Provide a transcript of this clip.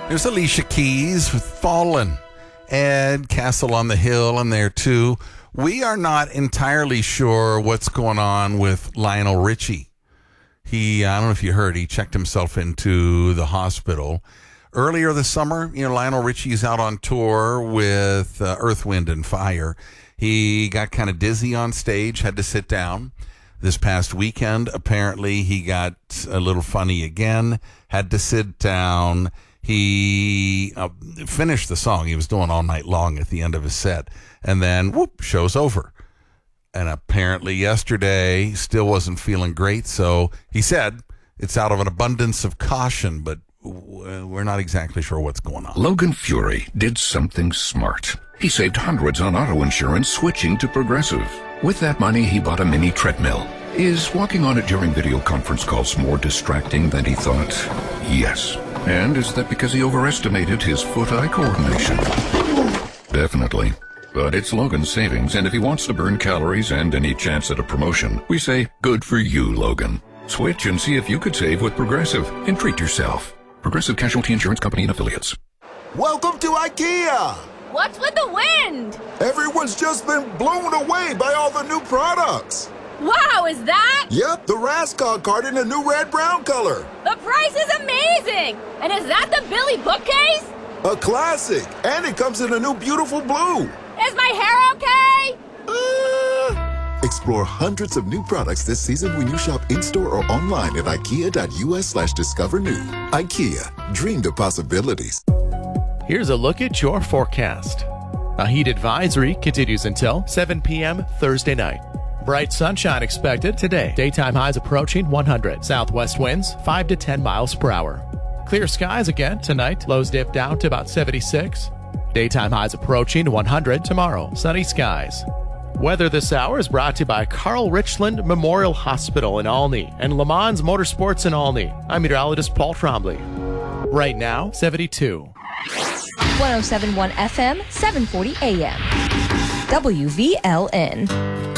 There's Alicia Keys with Fallen and Castle on the Hill in there too. We are not entirely sure what's going on with Lionel Richie. I don't know if you heard, he checked himself into the hospital. Earlier this summer, Lionel Richie is out on tour with Earth, Wind, and Fire. He got kind of dizzy on stage, had to sit down. This past weekend, apparently, he got a little funny again, had to sit down. He finished the song he was doing all night long at the end of his set, and then, whoop, show's over. And apparently yesterday still wasn't feeling great, so he said it's out of an abundance of caution, but we're not exactly sure what's going on. Logan Fury did something smart. He saved hundreds on auto insurance switching to Progressive. With that money, he bought a mini treadmill. Is walking on it during video conference calls more distracting than he thought? Yes. And is that because he overestimated his foot-eye coordination? Definitely. But it's Logan's savings, and if he wants to burn calories and any chance at a promotion, we say, good for you, Logan. Switch and see if you could save with Progressive and treat yourself. Progressive Casualty Insurance Company and Affiliates. Welcome to IKEA! What's with the wind? Everyone's just been blown away by all the new products. Wow, is that? Yep, the Raskog card in a new red-brown color. The price is amazing! And is that the Billy bookcase? A classic, and it comes in a new beautiful blue. Is my hair okay? Explore hundreds of new products this season when you shop in-store or online at ikea.us/discover new. IKEA, dream the possibilities. Here's a look at your forecast. A heat advisory continues until 7 p.m. Thursday night. Bright sunshine expected today. Daytime highs approaching 100. Southwest winds 5 to 10 miles per hour. Clear skies again tonight. Lows dip down to about 76. Daytime highs approaching 100 tomorrow. Sunny skies. Weather this hour is brought to you by Carl Richland Memorial Hospital in Olney and Le Mans Motorsports in Olney. I'm meteorologist Paul Trombley. Right now, 72. 107.1 FM, 740 AM. WVLN.